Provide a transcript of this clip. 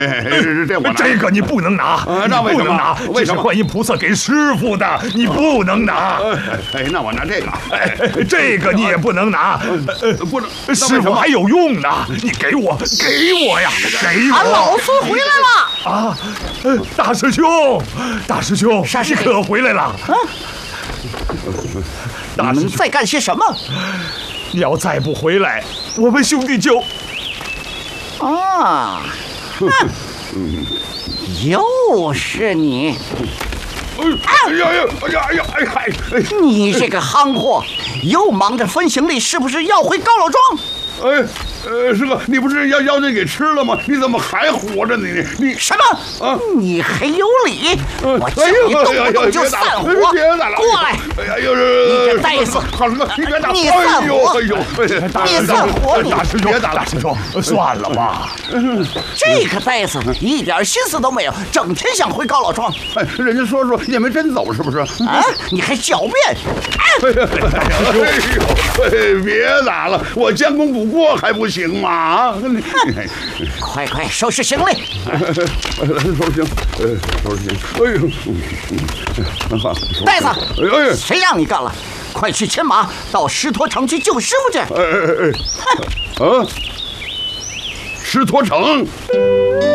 这个你不能拿， 那为什么？ 这是观音菩萨给师傅的，你不能拿。 那我拿这个。 这个你也不能拿， 不能， 师傅还有用呢。你给我呀，给我！ 俺老孙回来了啊！大师兄，你可回来了？ 啊！你们在干些什么？ 你要再不回来，我们兄弟就…… 啊！又是你！你这个憨货，又忙着分行李，是不是要回高老庄？ 师哥，你不是要那给吃了吗？你怎么还活着呢？你什么？啊！你还有理！我叫你动不动就散伙！ 别打了！ 过来！ 你个呆子！ 好师哥，你别打！ 你散伙！ 你散伙！ 大师兄，大师兄，算了吧。 这个呆子一点心思都没有，整天想回高老庄。 人家说也没真走，是不是？ 啊！你还狡辩！ 别打了，我将功补过还不行吗？ 快收拾行李！ 收拾行。 呆子，谁让你干了？快去牵马到石陀城去救师傅去！ 石陀城。